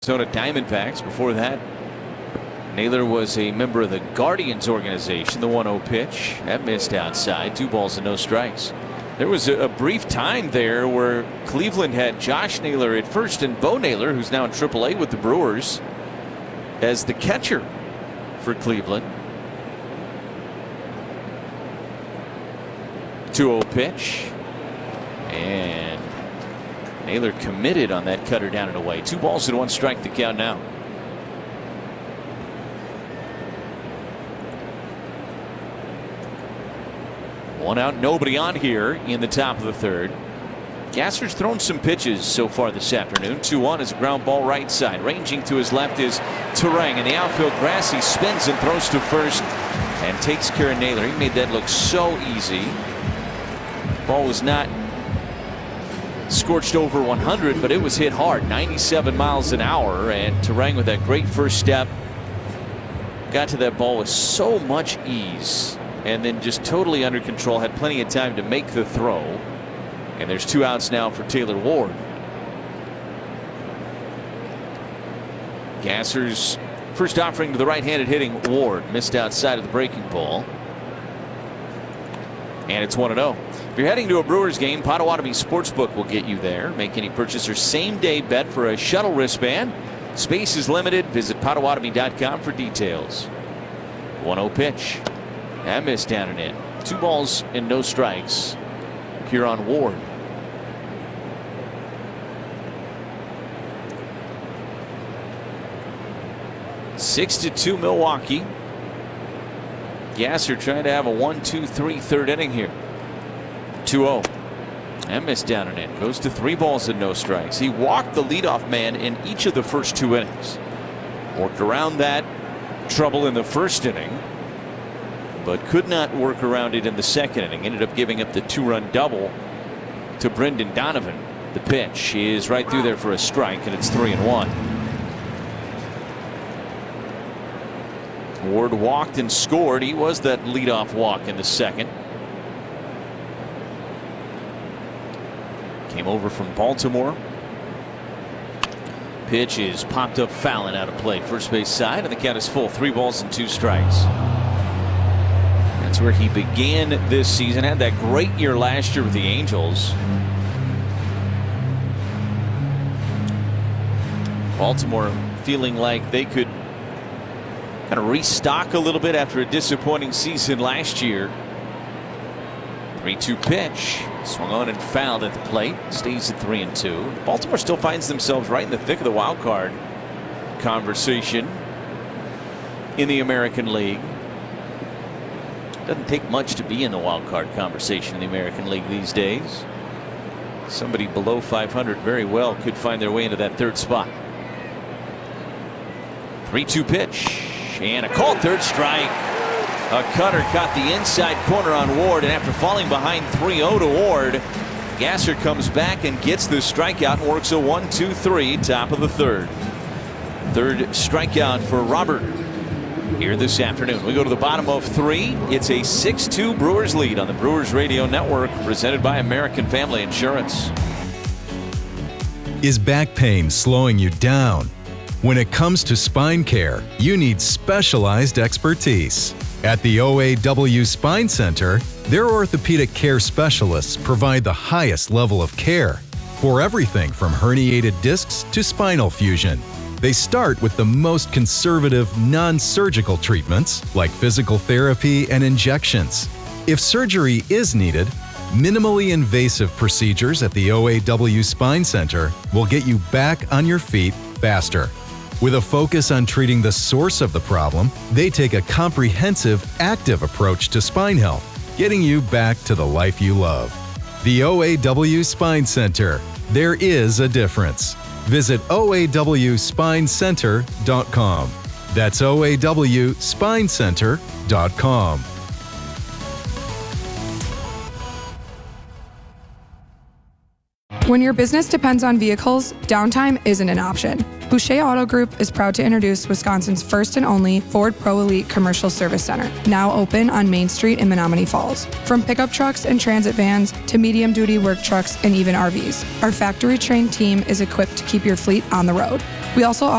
Arizona Diamondbacks. Before that, Naylor was a member of the Guardians organization. The 1-0 pitch that missed outside. 2 balls and no strikes. There was a brief time there where Cleveland had Josh Naylor at first and Bo Naylor, who's now in AAA with the Brewers, as the catcher for Cleveland. 2-0 pitch, and Naylor committed on that cutter down and away. 2 balls and 1 strike, the count now. One out, nobody on here in the top of the third. Gasser's thrown some pitches so far this afternoon. 2-1 is a ground ball right side. Ranging to his left is Turang. In the outfield grass, he spins and throws to first and takes care of Naylor. He made that look so easy. Ball was not scorched over 100, but it was hit hard, 97 miles an hour. And Turang with that great first step got to that ball with so much ease, and then just totally under control. Had plenty of time to make the throw. And there's 2 outs now for Taylor Ward. Gasser's first offering to the right-handed hitting Ward missed outside of the breaking ball. And it's 1-0. If you're heading to a Brewers game, Potawatomi Sportsbook will get you there. Make any purchase or same-day bet for a shuttle wristband. Space is limited. Visit Potawatomi.com for details. 1-0 pitch. That missed down and in. 2 balls and no strikes here on Ward. Six to 2 Milwaukee. Gasser trying to have a 1-2-3 third inning here. 2-0. And missed down and in. Goes to 3 balls and no strikes. He walked the leadoff man in each of the first 2 innings. Worked around that trouble in the first inning, but could not work around it in the second inning. Ended up giving up the 2-run double to Brendan Donovan. The pitch is right through there for a strike, and it's 3-1. Ward walked and scored. He was that leadoff walk in the second. Came over from Baltimore. Pitch is popped up foul and out of play. First base side, and the count is full. 3 balls and 2 strikes. That's where he began this season. Had that great year last year with the Angels. Baltimore feeling like they could kind of restock a little bit after a disappointing season last year. 3-2 pitch. Swung on and fouled at the plate. Stays at 3-2. Baltimore still finds themselves right in the thick of the wild card conversation in the American League. Doesn't take much to be in the wild card conversation in the American League these days. Somebody below 500 very well could find their way into that 3rd spot. 3-2 pitch. And a called 3rd strike. A cutter caught the inside corner on Ward, and after falling behind 3-0 to Ward, Gasser comes back and gets the strikeout and works a 1-2-3 top of the 3rd. 3rd strikeout for Robert here this afternoon. We go to the bottom of 3. It's a 6-2 Brewers lead on the Brewers Radio Network, presented by American Family Insurance. Is back pain slowing you down? When it comes to spine care, you need specialized expertise. At the OAW Spine Center, their orthopedic care specialists provide the highest level of care for everything from herniated discs to spinal fusion. They start with the most conservative, non-surgical treatments like physical therapy and injections. If surgery is needed, minimally invasive procedures at the OAW Spine Center will get you back on your feet faster. With a focus on treating the source of the problem, they take a comprehensive, active approach to spine health, getting you back to the life you love. The OAW Spine Center. There is a difference. Visit oawspinecenter.com. That's oawspinecenter.com. When your business depends on vehicles, downtime isn't an option. Boucher Auto Group is proud to introduce Wisconsin's first and only Ford Pro Elite Commercial Service Center, now open on Main Street in Menomonee Falls. From pickup trucks and transit vans to medium-duty work trucks and even RVs, our factory-trained team is equipped to keep your fleet on the road. We also